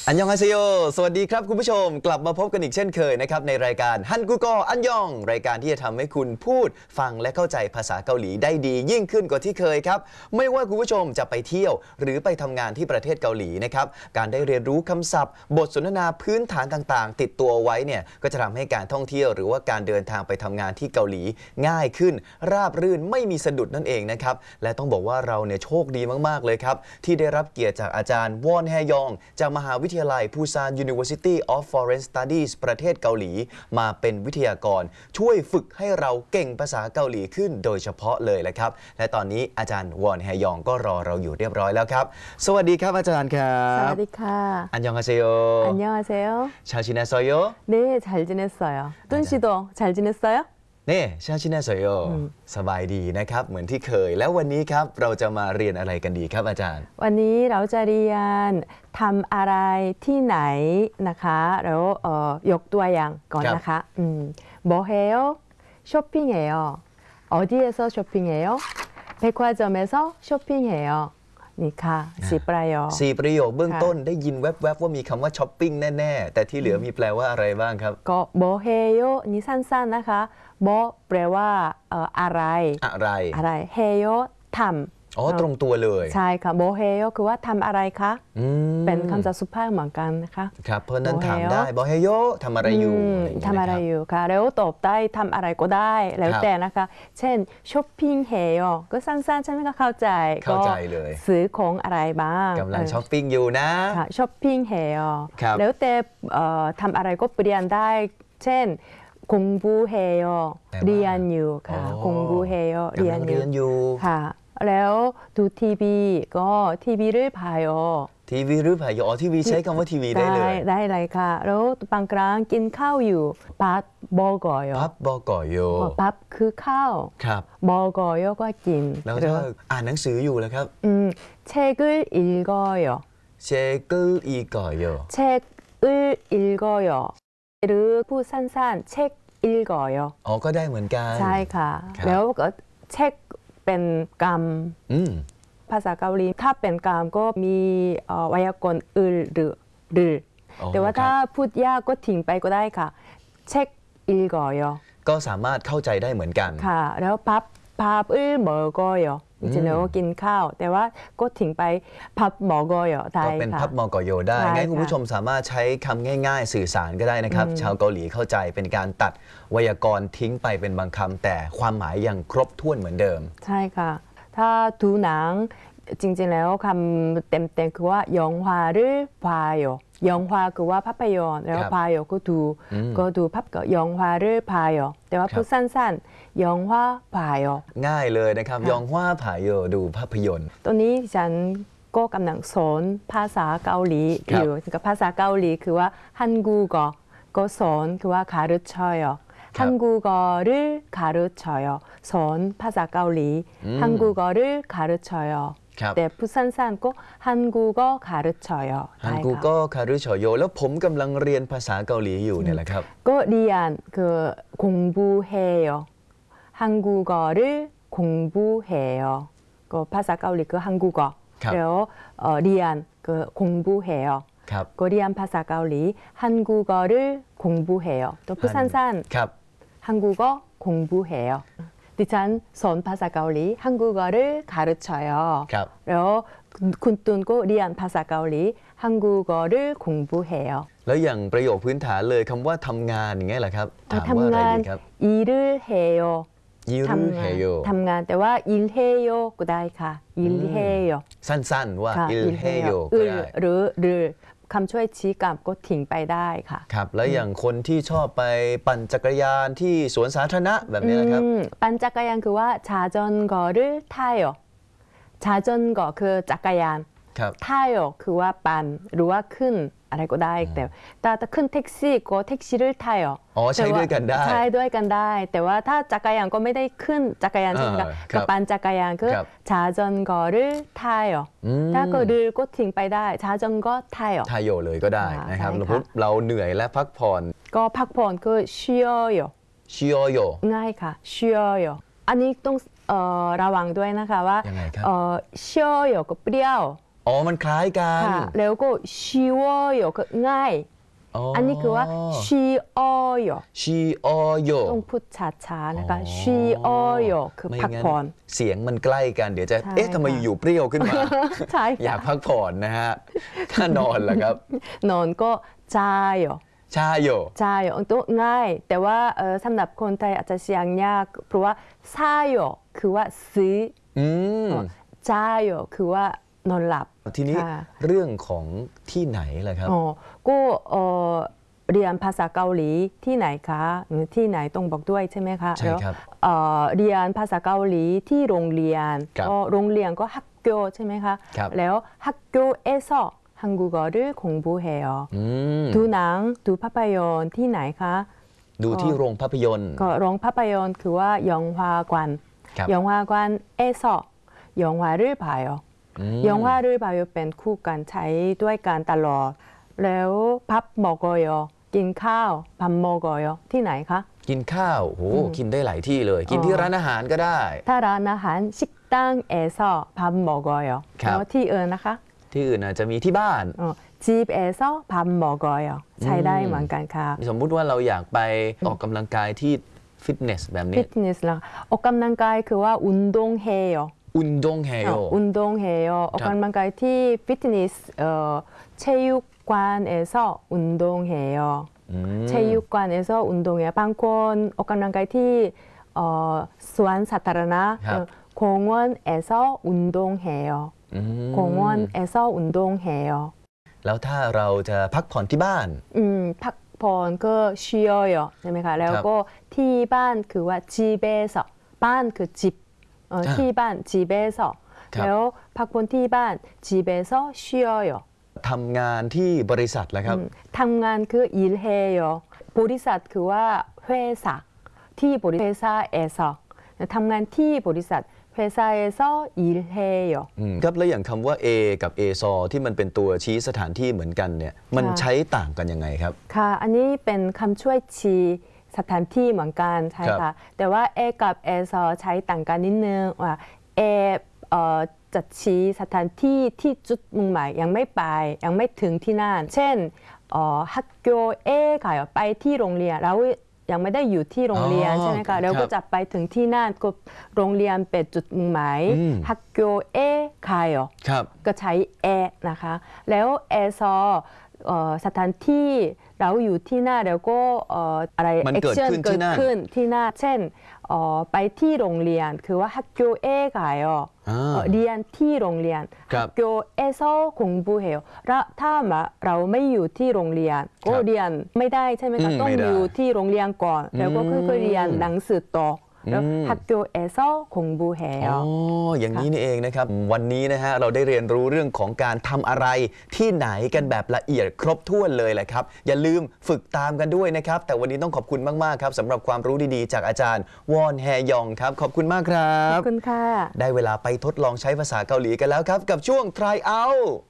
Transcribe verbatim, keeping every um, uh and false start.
อันยองฮาเซโยสวัสดีครับคุณผู้ชมกลับมาพบกันอีกเช่นเคยนะครับในรายการฮันกูกออันยองรายการที่จะทำให้คุณพูดฟังและเข้าใจภาษาเกาหลีได้ดียิ่งขึ้นกว่าที่เคยครับไม่ว่าคุณผู้ชมจะไปเที่ยวหรือไปทำงานที่ประเทศเกาหลีนะครับการได้เรียนรู้คำศัพท์บทสนทนาพื้นฐานต่างๆติดตัวไว้เนี่ยก็จะทำให้การท่องเที่ยวหรือว่าการเดินทางไปทำงานที่เกาหลีง่ายขึ้นราบรื่นไม่มีสะดุดนั่นเองนะครับและต้องบอกว่าเราเนี่ยโชคดีมากๆเลยครับที่ได้รับเกียรติจากอาจารย์วอนแฮยองจากมหาวิทยาลัยปูซาน University of Foreign Studies ประเทศเกาหลีมาเป็นวิทยากรช่วยฝึกให้เราเก่งภาษาเกาหลีขึ้นโดยเฉพาะเลยแหละครับและตอนนี้อาจารย์วอนแฮยองก็รอเราอยู่เรียบร้อยแล้วครับสวัสดีครับอาจารย์ครับสวัสดีค่ะอันยองฮาเซโยอันยองฮาเซโย 잘 지냈어요? 네, 잘 지냈어요. 뚠 씨도 잘 지냈어요? 네, 잘 지냈어요. สบายดีนะครับเหมือนที่เคยแล้ววันนี้ครับเราจะมาเรียนอะไรกันดีครับอาจารย์วันนี้เราจะเรียนทำอะไรที่ไหนนะคะแล้วเอ่อยกตัวอย่างก่อนนะคะอืม뭐 해요? 쇼핑해요. 어디에서 쇼핑해요? 백화점에서 쇼핑해요.นี่ค่ะสี่ประโยคสี่ประโยคเบื้องต้นได้ยินแวบๆว่ามีคำว่าช้อปปิ้งแน่ๆแต่ที่เหลือมีแปลว่าอะไรบ้างครับก็โบเฮโยนี่สั้นๆนะคะโบแปลว่าเอ่ออะไรอะไรอะไรเฮโยทำอ๋อตรงตัวเลยใช่ค่ะโบเฮโยคือว่าทำอะไรคะเป็นคำศัพท์สุภาพเหมือนกันนะคะครับเพราะนั้นถามได้โบเฮโยทำอะไรอยู่ทำอะไรอยู่ค่ะแล้วตอบได้ทำอะไรก็ได้แล้วแต่นะคะเช่นช้อปปิ้งเฮโยก็สั้นๆฉันก็เข้าใจเข้าใจเลยซื้อของอะไรบ้างกำลังช้อปปิ้งอยู่นะค่ะช้อปปิ้งเฮโยแล้วแต่ทำอะไรก็เปลี่ยนได้เช่น공부해요เรียนอยู่ค่ะ공부해요เรียนอยู่ค่ะแล้วดูทีวีก็ทีวีหรือพายทีวีหรือพายอ๋อทีวีใช้คำว่าทีวีได้เลยได้เลยค่ะแล้วบางครั้งกินข้าวอยู่พับบอกอยพับบอกอยพับคือข้าวครับบอกอยก็กินแล้วถ้าอ่านหนังสืออยู่แล้วครับอืม책을 읽어요 책을 읽어요 책을 읽어요หรือพูดสั้นๆเช็คอิลกอยอ๋อก็ได้เหมือนกันใช่ค่ะแล้วก็เช็คเป็นกรรมภาษาเกาหลีถ้าเป็นกรรมก็มีไวยากรณ์อึลหรือหรือแต่ว่าถ้าพูดยากก็ทิ้งไปก็ได้ค่ะเช็คอิลกอยก็สามารถเข้าใจได้เหมือนกันค่ะแล้วพับพับอึลเมอร์กอยจริงๆแล้วกินข้าวแต่ว่าก็ทิ้งไปพับหมอกอยได้ก็เป็นพับหมอกอยได้งั้นคุณผู้ชมสามารถใช้คำง่ายๆสื่อสารก็ได้นะครับชาวเกาหลีเข้าใจเป็นการตัดไวยากรณ์ทิ้งไปเป็นบางคำแต่ความหมายยังครบถ้วนเหมือนเดิมใช่ค่ะถ้าดูหนังจริงๆแล้วคำเต็มๆคือว่า영화를 봐요 영화คือว่าภาพยนตร์แล้ว봐요ก็ดูก็ดูภาพก็영화를 봐요แต่ว่าพูดสั้นๆ영화 봐요 ง่ายเลยนะครับ영화 봐요ดูภาพยนตร์ตัวนี้ฉันก็กำลังสอนภาษาเกาหลีอยู่กับภาษาเกาหลีคือว่าฮันกูก็ก็สอนคือว่า가르쳐요 한국어를 가르쳐요. 선ภาษาเกาหลี 한국어를 가르쳐요.แต่พูดสั้นๆก็한국어 가르쳐요. 한국어 가르쳐요. แล้วผมกำลังเรียนภาษาเกาหลีอยู่เนี่ยแหละครับก็เรียนคือ공부해요. 한국어를 공부해요. ก็ภาษาเกาหลีคือ한국어. แล้วเรียนคือ 공부해요. ก็เรียนภาษาเกาหลี 한국어를 공부해요. ตัวพูดสั้นๆ한국어 공부해요. ดิฉันสอนภาษาเกาหลี 한국어를 가르쳐요. แล้วคุณตุนก็เรียนภาษาเกาหลี 한국어를 공부해요. แล้วอย่างประโยคพื้นฐานเลยคำว่าทำงานอย่างเงี้ยแหละครับถามว่าอะไรดีครับ 일을 해요. 일을 해요. ทำงานแต่ว่า 일해요 ก็ได้ค่ะ 일해요. สั้นๆว่า 일해요 ก็ได้หรือหรือคำช่วยชี้กลับก็ทิ้งไปได้ค่ะครับแล้วอย่างคนที่ชอบไปปั่นจักรยานที่สวนสาธารณะแบบนี้นะครับปั่นจักรยานคือว่า자전거를 타요 자전거คือจักรยาน타요คือว่าปั่นหรือว่าขึ้นอะไรก็ได้แต่ถ้าขึ้นแท็กซี่ก็แท็กซี่를 타요 อ๋อใช้ด้วยกันได้ใช้ด้วยกันได้แต่ว่าถ้าจักรยานก็ไม่ได้ขึ้นจักรยานใช่ไหมคะกับปั่นจักรยานคือ자전거를 타요ถ้าก็를ก็ทิ้งไปได้자전거 타요 타요เลยก็ได้นะครับเราเหนื่อยและพักผ่อนก็พักผ่อนคือ쉬어요 쉬어요 ง่ายค่ะ쉬어요อันนี้ต้องระวังด้วยนะคะว่า쉬어요ก็เปรี้ยวออ๋อมันคล้ายกันค่ะแล้วก็쉬워요ก็ง่ายอันนี้คือว่า쉬어요 ชีออโยต้องพูดช้าๆนะคะ쉬어요คือพักผ่อนเสียงมันใกล้กันเดี๋ยวจะใช่เอ๊ะทำไมค่ะอยู่ๆเปรี้ยวขึ้นมาใช่ค่ะอยากพักผ่อนนะฮะ ถ้านอนล่ะครับนอนก็자요 ชาโย 자요ตัวง่าย แต่ว่าเอ่อสำหรับคนไทยอาจจะเสียงยากเพราะว่า사요คือว่าซื้ออืม 자요คือว่านอนหลับทีนี้ค่ะเรื่องของที่ไหนล่ะครับอ๋อก็เอ่อเรียนภาษาเกาหลีที่ไหนคะหรือที่ไหนต้องบอกด้วยใช่ไหมคะใช่ครับแล้วเอ่อเรียนภาษาเกาหลีที่โรงเรียนครับก็โรงเรียนก็학교ใช่ไหมคะครับแล้ว학교에서 한국어를 공부해요. อืมดูหนังดูภาพยนตร์ที่ไหนคะดูที่โรงภาพยนตร์ก็โรงภาพยนตร์คือว่า영화관 ครับ 영화관에서 영화를 봐요. อืม 영화를 봐요เป็นคู่กันใช้ด้วยกันตลอด แล้ว밥 먹어요 กินข้าว밥 먹어요 ที่ไหนคะกินข้าวโหกินได้หลายที่เลย กินที่ร้านอาหารก็ได้ถ้าร้านอาหาร식당에서 밥 먹어요 ครับแล้วที่อื่นนะคะที่อื่นอาจจะมีที่บ้าน 어, 집에서 밥 먹어요 ใช้ได้เหมือนกันค่ะสมมุติว่าเราอยากไปออกกำลังกายที่ฟิตเนสแบบนี้ 피트니스 라ออกกำลังกายคือว่า운동해요 อุนดงเฮโย 어, 운동해요 ออกกำลังกายที่ฟิตเนสเอ่อ체육관에서 운동해요 อืม 체육관에서 운동해요 บางคนออกกำลังกายที่เอ่อสวนสาธารณะครับเอ่อ 공원에서 운동해요 อืม 공원에서 운동해요 แล้วถ้าเราจะพักผ่อนที่บ้านอืมพักผ่อนก็쉬어요ใช่ไหมคะแล้วก็ที่บ้านคือว่า집에서บ้านคือ집เอ่ออ่าที่บ้าน집에서 ครับแล้วพักผ่อนที่บ้าน 집에서 쉬어요 ทำงานที่บริษัทแล้วครับ 음, ทำงานคือ일해요บริษัทคือว่า회사ที่บริษัท 회사에서 ทำงานที่บริษัท 회사에서 일해요 อืมครับแล้วอย่างคำว่า A กับ A ซอที่มันเป็นตัวชี้สถานที่เหมือนกันเนี่ยมันค่ะใช้ต่างกันยังไงครับค่ะ อันนี้เป็นคำช่วยชี้สถานที่เหมือนกันใช่ครัค่ะบแต่ว่า A กับ A ซอใช้ต่างกันนิดนึงว่า A เอ่อจะชี้สถานที่ที่จุดมุ่งหมายยังไม่ไปยังไม่ถึงที่นั่น เช่นเอ่อ학교에 가요 ไปที่โรงเรียนเรายังไม่ได้อยู่ที่โรงเรียนอ๋อใช่ไหมคะเราครัก็บจะไปถึงที่นั่นก็โรงเรียนเป็นจุดมุ่งหมายอืม 학교에 가요 ครับก็ใช้ แอ นะคะ แล้ว แอ ซอเอ่อสถานที่เราอยู่ที่หน้าแล้วก็เอ่ออะไรมันแอคเกิดชั่นขึ้นที่เกิดนั่นขึ้นที่หน้า เช่นเอ่อไปที่โรงเรียนคือว่า학교에 가요 อ่าเอ่อเรียนที่โรงเรียนครับ 학교에서 공부해요 แล้วถ้ามาเราไม่อยู่ที่โรงเรียนก็ครับเรียนไม่ได้ใช่ไหมอืคะมต้องไม่ได้อยู่ที่โรงเรียนก่อน แล้วก็ค่อยๆเรียนหนังสือต่อแล้วอืม 학교에서 อ๋อ 공부해요 อย่างนี้นี่เองนะครับ วันนี้นะฮะเราได้เรียนรู้เรื่องของการทำอะไรที่ไหนกันแบบละเอียดครบถ้วนเลยแหละครับ อย่าลืมฝึกตามกันด้วยนะครับ แต่วันนี้ต้องขอบคุณมากๆครับสำหรับความรู้ดีๆ จากอาจารย์วอนแฮยองครับ ขอบคุณมากครัขบอบคุณค่ะได้เวลาไปทดลองใช้ภาษาเกาหลีกันแล้วครับ กับช่วง try out